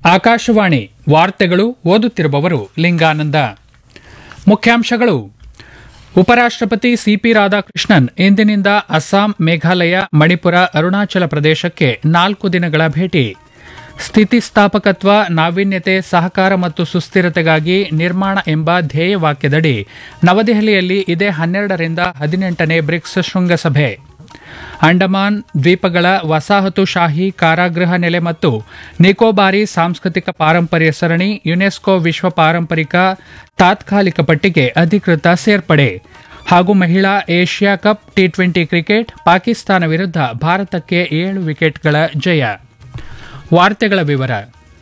ಆಕಾಶವಾಣಿ ವಾರ್ತೆಗಳು ಓದುತ್ತಿರುವವರು ಲಿಂಗಾನಂದ. ಮುಖ್ಯಾಂಶಗಳು. ಉಪರಾಷ್ಟ್ರಪತಿ ಸಿಪಿ ರಾಧಾಕೃಷ್ಣನ್ ಇಂದಿನಿಂದ ಅಸ್ಸಾಂ, ಮೇಘಾಲಯ, ಮಣಿಪುರ, ಅರುಣಾಚಲ ಪ್ರದೇಶಕ್ಕೆ 4 ದಿನಗಳ ಭೇಟಿ. ಸ್ಥಿತಿಸ್ಥಾಪಕತ್ವ, ನಾವೀನ್ಯತೆ, ಸಹಕಾರ ಮತ್ತು ಸುಸ್ಥಿರತೆಗಾಗಿ ನಿರ್ಮಾಣ ಎಂಬ ಧ್ಯೇಯವಾಕ್ಯದಡಿ ನವದೆಹಲಿಯಲ್ಲಿ ಇದೇ 12ರಿಂದ 18ನೇ ಬ್ರಿಕ್ಸ್ ಶೃಂಗಸಭೆ. ಅಂಡಮಾನ್ ದ್ವೀಪಗಳ ವಸಾಹತುಶಾಹಿ ಕಾರಾಗೃಹ ನೆಲೆ ಮತ್ತು ನಿಕೋಬಾರಿ ಸಾಂಸ್ಕೃತಿಕ ಪಾರಂಪರ್ಯ ಸರಣಿ ಯುನೆಸ್ಕೋ ವಿಶ್ವ ಪಾರಂಪರಿಕ ತಾತ್ಕಾಲಿಕ ಪಟ್ಟಿಗೆ ಅಧಿಕೃತ ಸೇರ್ಪಡೆ. ಹಾಗೂ ಮಹಿಳಾ Asia cup T20 cricket, Pakistan ವಿರುದ್ಧ ಭಾರತಕ್ಕೆ 7 ವಿಕೆಟ್ಗಳ ಜಯ. ವಾರ್ತೆಗಳ ವಿವರ.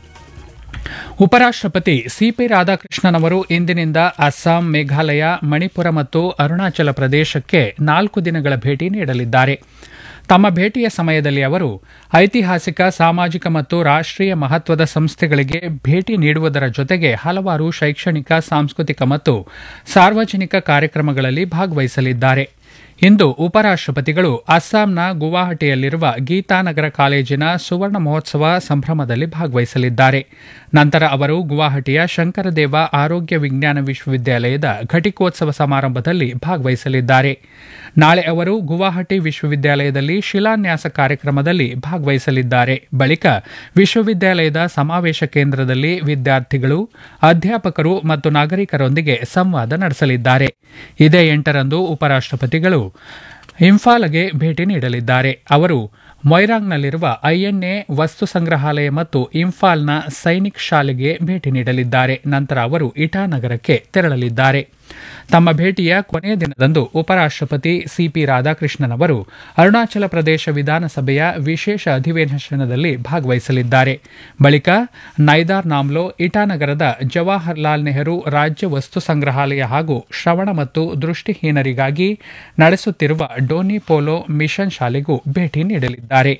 ಉಪರಾಷ್ಟ್ರಪತಿ ಸಿಪಿ ರಾಧಾಕೃಷ್ಣನ್ ಅವರು ಇಂದಿನಿಂದ ಅಸ್ಸಾಂ, ಮೇಘಾಲಯ, ಮಣಿಪುರ ಮತ್ತು ಅರುಣಾಚಲ ಪ್ರದೇಶಕ್ಕೆ 4 ದಿನಗಳ ಭೇಟಿ ನೀಡಲಿದ್ದಾರೆ. ತಮ್ಮ ಭೇಟಿಯ ಸಮಯದಲ್ಲಿ ಅವರು ಐತಿಹಾಸಿಕ, ಸಾಮಾಜಿಕ ಮತ್ತು ರಾಷ್ಟ್ರೀಯ ಮಹತ್ವದ ಸಂಸ್ಥೆಗಳಿಗೆ ಭೇಟಿ ನೀಡುವುದರ ಜೊತೆಗೆ ಹಲವಾರು ಶೈಕ್ಷಣಿಕ, ಸಾಂಸ್ಕೃತಿಕ ಮತ್ತು ಸಾರ್ವಜನಿಕ ಕಾರ್ಯಕ್ರಮಗಳಲ್ಲಿ ಭಾಗವಹಿಸಲಿದ್ದಾರೆ. ಇಂದು ಉಪರಾಷ್ಟ್ರಪತಿಗಳು ಅಸ್ಸಾಂನ ಗುವಾಹಟಿಯಲ್ಲಿರುವ ಗೀತಾನಗರ ಕಾಲೇಜಿನ ಸುವರ್ಣ ಮಹೋತ್ಸವ ಸಂಭ್ರಮದಲ್ಲಿ ಭಾಗವಹಿಸಲಿದ್ದಾರೆ. ನಂತರ ಅವರು ಗುವಾಹಟಿಯ ಶಂಕರದೇವ ಆರೋಗ್ಯ ವಿಜ್ಞಾನ ವಿಶ್ವವಿದ್ಯಾಲಯದ ಘಟಿಕೋತ್ಸವ ಸಮಾರಂಭದಲ್ಲಿ ಭಾಗವಹಿಸಲಿದ್ದಾರೆ. ನಾಳೆ ಅವರು ಗುವಾಹಟಿ ವಿಶ್ವವಿದ್ಯಾಲಯದಲ್ಲಿ ಶಿಲಾನ್ಯಾಸ ಕಾರ್ಯಕ್ರಮದಲ್ಲಿ ಭಾಗವಹಿಸಲಿದ್ದಾರೆ. ಬಳಿಕ ವಿಶ್ವವಿದ್ಯಾಲಯದ ಸಮಾವೇಶ ಕೇಂದ್ರದಲ್ಲಿ ವಿದ್ಯಾರ್ಥಿಗಳು, ಅಧ್ಯಾಪಕರು ಮತ್ತು ನಾಗರಿಕರೊಂದಿಗೆ ಸಂವಾದ ನಡೆಸಲಿದ್ದಾರೆ. ಇದೇ 8ರಂದು ಉಪರಾಷ್ಟ್ರಪತಿಗಳು ಇಂಫಾಲ್ಗೆ ಭೇಟಿ ನೀಡಲಿದ್ದಾರೆ. ಅವರು ಮೊಯ್ರಾಂಗ್ನಲ್ಲಿರುವ ಐಎನ್ಎ ವಸ್ತು ಸಂಗ್ರಹಾಲಯ ಮತ್ತು ಇಂಫಾಲ್ನ ಸೈನಿಕ್ ಶಾಲೆಗೆ ಭೇಟಿ ನೀಡಲಿದ್ದಾರೆ. ನಂತರ ಅವರು ಇಟಾನಗರಕ್ಕೆ ತೆರಳಲಿದ್ದಾರೆ. ತಮ್ಮ ಭೇಟಿಯ ಕೊನೆಯ ದಿನದಂದು ಉಪರಾಷ್ಟ್ರಪತಿ ಸಿಪಿ ರಾಧಾಕೃಷ್ಣನ್ ಅವರು ಅರುಣಾಚಲ ಪ್ರದೇಶ ವಿಧಾನಸಭೆಯ ವಿಶೇಷ ಅಧಿವೇಶನದಲ್ಲಿ ಭಾಗವಹಿಸಲಿದ್ದಾರೆ. ಬಳಿಕ ನೈದಾರ್ ನಾಮ್ಲೋ, ಇಟಾನಗರದ ಜವಾಹರ್ಲಾಲ್ ನೆಹರು ರಾಜ್ಯ ವಸ್ತು ಸಂಗ್ರಹಾಲಯ ಹಾಗೂ ಶ್ರವಣ ಮತ್ತು ದೃಷ್ಟಿಹೀನರಿಗಾಗಿ ನಡೆಸುತ್ತಿರುವ ಡೋನಿ ಪೋಲೋ ಮಿಷನ್ ಶಾಲೆಗೂ ಭೇಟಿ ನೀಡಲಿದ್ದಾರೆ.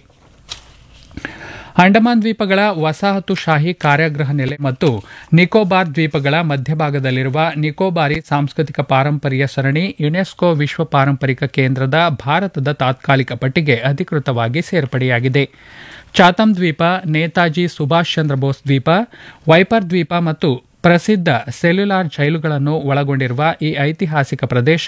ಅಂಡಮಾನ್ ದ್ವೀಪಗಳ ವಸಾಹತುಶಾಹಿ ಕಾರಾಗೃಹ ನೆಲೆ ಮತ್ತು ನಿಕೋಬಾರ್ ದ್ವೀಪಗಳ ಮಧ್ಯಭಾಗದಲ್ಲಿರುವ ನಿಕೋಬಾರಿ ಸಾಂಸ್ಕೃತಿಕ ಪಾರಂಪರ್ಯ ಸರಣಿ ಯುನೆಸ್ಕೋ ವಿಶ್ವ ಪಾರಂಪರಿಕ ಕೇಂದ್ರದ ಭಾರತದ ತಾತ್ಕಾಲಿಕ ಪಟ್ಟಿಗೆ ಅಧಿಕೃತವಾಗಿ ಸೇರ್ಪಡೆಯಾಗಿದೆ. ಚಾತಮ್ ದ್ವೀಪ, ನೇತಾಜಿ ಸುಭಾಷ್ ಚಂದ್ರ ಬೋಸ್ ದ್ವೀಪ, ವೈಪರ್ ದ್ವೀಪ ಮತ್ತು ಪ್ರಸಿದ್ಧ ಸೆಲ್ಯುಲಾರ್ ಜೈಲುಗಳನ್ನು ಒಳಗೊಂಡಿರುವ ಈ ಐತಿಹಾಸಿಕ ಪ್ರದೇಶ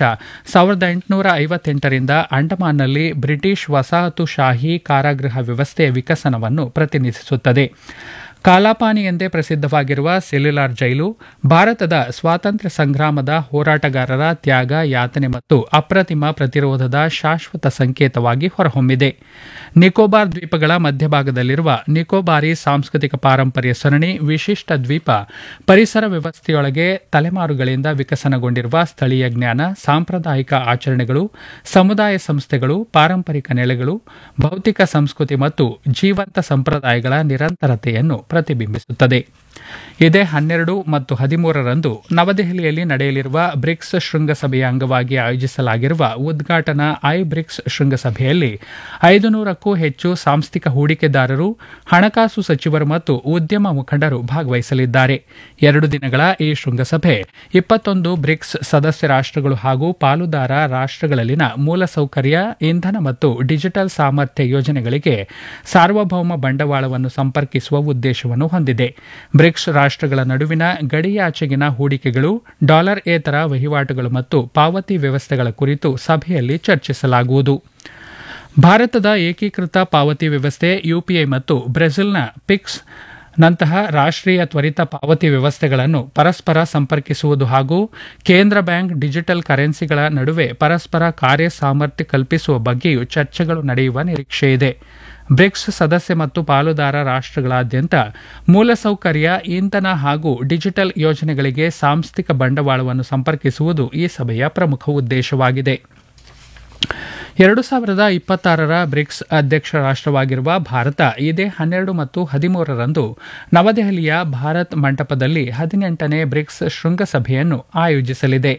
1858ರಿಂದ ಅಂಡಮಾನ್ನಲ್ಲಿ ಬ್ರಿಟಿಷ್ ವಸಾಹತುಶಾಹಿ ಕಾರಾಗೃಹ ವ್ಯವಸ್ಥೆಯ ವಿಕಸನವನ್ನು ಪ್ರತಿನಿಧಿಸುತ್ತದೆ. ಕಾಲಾಪಾನಿ ಎಂದೇ ಪ್ರಸಿದ್ಧವಾಗಿರುವ ಸೆಲ್ಯುಲಾರ್ ಜೈಲು ಭಾರತದ ಸ್ವಾತಂತ್ರ್ಯ ಸಂಗ್ರಾಮದ ಹೋರಾಟಗಾರರ ತ್ಯಾಗ, ಯಾತನೆ ಮತ್ತು ಅಪ್ರತಿಮ ಪ್ರತಿರೋಧದ ಶಾಶ್ವತ ಸಂಕೇತವಾಗಿ ಹೊರಹೊಮ್ಮಿದೆ. ನಿಕೋಬಾರ್ ದ್ವೀಪಗಳ ಮಧ್ಯಭಾಗದಲ್ಲಿರುವ ನಿಕೋಬಾರಿ ಸಾಂಸ್ಕೃತಿಕ ಪಾರಂಪರ್ಯ ಸರಣಿ ವಿಶಿಷ್ಟ ದ್ವೀಪ ಪರಿಸರ ವ್ಯವಸ್ಥೆಯೊಳಗೆ ತಲೆಮಾರುಗಳಿಂದ ವಿಕಸನಗೊಂಡಿರುವ ಸ್ಥಳೀಯ ಜ್ಞಾನ, ಸಾಂಪ್ರದಾಯಿಕ ಆಚರಣೆಗಳು, ಸಮುದಾಯ ಸಂಸ್ಥೆಗಳು, ಪಾರಂಪರಿಕ ನೆಲೆಗಳು, ಭೌತಿಕ ಸಂಸ್ಕೃತಿ ಮತ್ತು ಜೀವಂತ ಸಂಪ್ರದಾಯಗಳ ನಿರಂತರತೆಯನ್ನು ಪ್ರತಿಬಿಂಬಿಸುತ್ತದೆ. ಇದೇ 12 ಮತ್ತು 13ರಂದು ನವದೆಹಲಿಯಲ್ಲಿ ನಡೆಯಲಿರುವ ಬ್ರಿಕ್ಸ್ ಶೃಂಗಸಭೆಯ ಅಂಗವಾಗಿ ಆಯೋಜಿಸಲಾಗಿರುವ ಉದ್ಘಾಟನಾ ಬ್ರಿಕ್ಸ್ ಶೃಂಗಸಭೆಯಲ್ಲಿ 500ಕ್ಕೂ ಹೆಚ್ಚು ಸಾಂಸ್ಥಿಕ ಹೂಡಿಕೆದಾರರು, ಹಣಕಾಸು ಸಚಿವರು ಮತ್ತು ಉದ್ಯಮ ಮುಖಂಡರು ಭಾಗವಹಿಸಲಿದ್ದಾರೆ. 2 ದಿನಗಳ ಈ ಶೃಂಗಸಭೆ 21 ಬ್ರಿಕ್ಸ್ ಸದಸ್ಯ ರಾಷ್ಟ್ರಗಳು ಹಾಗೂ ಪಾಲುದಾರ ರಾಷ್ಟ್ರಗಳಲ್ಲಿನ ಮೂಲಸೌಕರ್ಯ, ಇಂಧನ ಮತ್ತು ಡಿಜಿಟಲ್ ಸಾಮರ್ಥ್ಯ ಯೋಜನೆಗಳಿಗೆ ಸಾರ್ವಭೌಮ ಬಂಡವಾಳವನ್ನು ಸಂಪರ್ಕಿಸುವ ಉದ್ದೇಶವನ್ನು ಹೊಂದಿದೆ. ಬ್ರಿಕ್ಸ್ ರಾಷ್ಟ್ರಗಳ ನಡುವಿನ ಗಡಿಯಾಚೆಗಿನ ಹೂಡಿಕೆಗಳು, ಡಾಲರ್-ಏತರ ವಹಿವಾಟುಗಳು ಮತ್ತು ಪಾವತಿ ವ್ಯವಸ್ಥೆಗಳ ಕುರಿತು ಸಭೆಯಲ್ಲಿ ಚರ್ಚಿಸಲಾಗುವುದು. ಭಾರತದ ಏಕೀಕೃತ ಪಾವತಿ ವ್ಯವಸ್ಥೆ ಯುಪಿಐ ಮತ್ತು ಬ್ರೆಜಿಲ್ನ ಪಿಕ್ಸ್ ನಂತಹ ರಾಷ್ಟ್ರೀಯ ತ್ವರಿತ ಪಾವತಿ ವ್ಯವಸ್ಥೆಗಳನ್ನು ಪರಸ್ಪರ ಸಂಪರ್ಕಿಸುವುದು ಹಾಗೂ ಕೇಂದ್ರ ಬ್ಯಾಂಕ್ ಡಿಜಿಟಲ್ ಕರೆನ್ಸಿಗಳ ನಡುವೆ ಪರಸ್ಪರ ಕಾರ್ಯಸಾಮರ್ಥ್ಯ ಕಲ್ಪಿಸುವ ಬಗ್ಗೆಯೂ ಚರ್ಚೆಗಳು ನಡೆಯುವ ನಿರೀಕ್ಷೆಯಿದೆ. ಬ್ರಿಕ್ಸ್ ಸದಸ್ಯ ಮತ್ತು ಪಾಲುದಾರ ರಾಷ್ಟ್ರಗಳಾದ್ಯಂತ ಮೂಲಸೌಕರ್ಯ, ಇಂಧನ ಹಾಗೂ ಡಿಜಿಟಲ್ ಯೋಜನೆಗಳಿಗೆ ಸಾಂಸ್ಥಿಕ ಬಂಡವಾಳವನ್ನು ಸಂಪರ್ಕಿಸುವುದು ಈ ಸಭೆಯ ಪ್ರಮುಖ ಉದ್ದೇಶವಾಗಿದೆ. 2026ರ ಬ್ರಿಕ್ಸ್ ಅಧ್ಯಕ್ಷ ರಾಷ್ಟ್ರವಾಗಿರುವ ಭಾರತ ಇದೇ 12 ಮತ್ತು 13ರಂದು ನವದೆಹಲಿಯ ಭಾರತ್ ಮಂಟಪದಲ್ಲಿ 18ನೇ ಬ್ರಿಕ್ಸ್ ಶೃಂಗಸಭೆಯನ್ನು ಆಯೋಜಿಸಲಿದೆ.